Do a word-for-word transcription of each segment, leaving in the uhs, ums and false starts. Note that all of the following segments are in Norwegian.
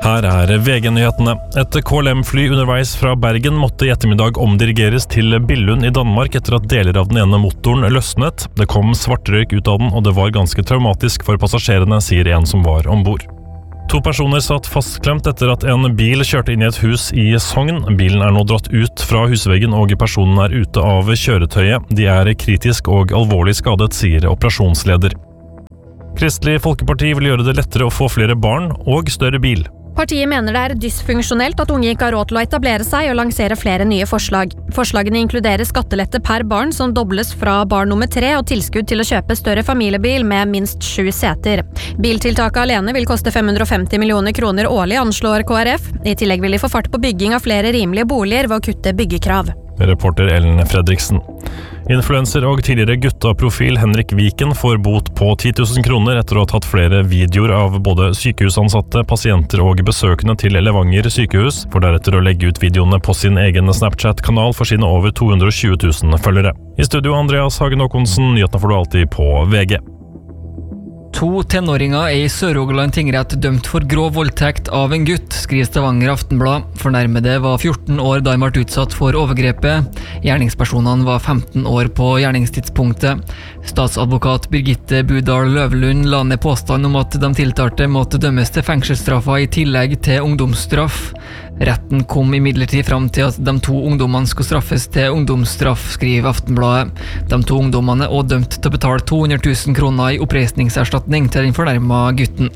Her er V G-nyhetene. Et K L M-fly underveis fra Bergen måtte i ettermiddag omdirigeres til Billund i Danmark etter at deler av den ene motoren løsnet. Det kom svartrøyk ut av den, og det var ganske traumatisk for passasjerene, sier en som var ombord. To personer satt fastklemt etter at en bil kjørte inn i et hus i Sogn. Bilen er nå dratt ut fra husveggen, og personen er ute av kjøretøyet. De er kritisk og alvorlig skadet, sier operasjonsleder. Kristelig Folkeparti vil gjøre det lettere å få flere barn og større bil. Partiet mener det er dysfunksjonelt at unge ikke har råd til å etablere seg og lansere flere nye forslag. Forslagene inkluderer skattelette per barn som dobles fra barn nummer tre og tilskudd til å kjøpe større familiebil med minst sju seter. Biltiltaket alene vil koste fem hundre og femti millioner kroner årlig, anslår K R F. I tillegg vil de få fart på bygging av flere rimelige boliger ved å kutte byggekrav. Reporter Ellen Fredriksen. Influencer og tidligere gutta-profil Henrik Viken får bot på ti tusen kroner etter å ha tatt flere videoer av både sykehusansatte, pasienter og besøkende til Levanger sykehus, for deretter å legge ut videoene på sin egen Snapchat-kanal for sine over to hundre og tjue tusen følgere. I studio Andreas Hagen Håkonsen, nyhetene får du alltid på V G. To tenåringer er i Sør-Rogaland tingrett dømt for grov voldtekt av en gutt, skriver Stavanger Aftenblad. Fornærmede var fjorten år da de ble utsatt for overgrepet. Gjerningspersonene var femten år på gjerningstidspunktet. Statsadvokat Birgitte Budal Løvlund la ned påstand om at de tiltalte måtte dømmes til fengselsstraffa i tillegg til ungdomsstraff. Retten kom imidlertid fram til at de to ungdommene skulle straffes til ungdomsstraff, skriver Aftenbladet. De to ungdommene er også dømt til å betale to hundre tusen kroner i oppreisningserstatning til den fornærmede gutten.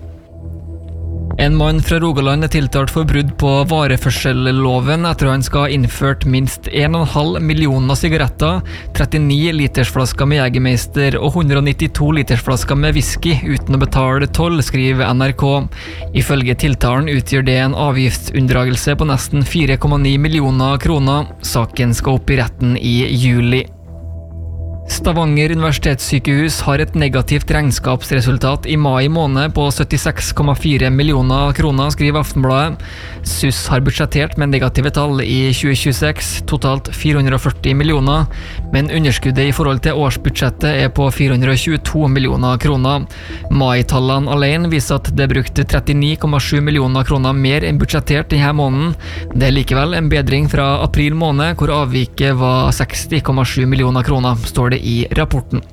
En mann fra Rogaland er tiltalt for brudd på vareførselloven etter at han skal ha innført minst en komma fem millioner sigaretter, trettini litersflasker med Jegermeister og hundre og nittito litersflasker med whisky uten å betale toll, skriver N R K. Ifølge tiltalen utgjør det en avgiftsunndragelse på nesten fire komma ni millioner kroner. Saken skal opp i retten i juli. Stavanger universitetssykehus har et negativt regnskapsresultat i mai måned på syttiseks komma fire millioner kroner, skriver Aftenbladet. S U S har budsjettert med negative tall i tjue tjueseks, totalt fire hundre og førti millioner, men underskuddet i forhold til årsbudsjettet er på fire hundre og tjueto millioner kroner. Mai-tallene alene viser at det er brukt trettini komma sju millioner kroner mer enn budsjettert denne måneden. Det er likevel en bedring fra april måned, hvor avviket var seksti komma sju millioner kroner, står det i rapporten.